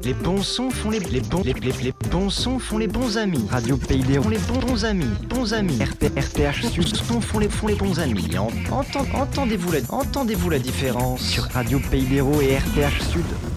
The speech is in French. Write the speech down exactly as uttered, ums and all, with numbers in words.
Les bons sons font les, les bons les, les, les bons sons font les bons amis. Radio Pays des Font les bons, bons amis, bons amis. R T H Sud. Les sons font les font les bons amis. En- entend- Entendez-vous la entendez-vous la différence? Sur Radio Pays d'Hérault et R T H Sud.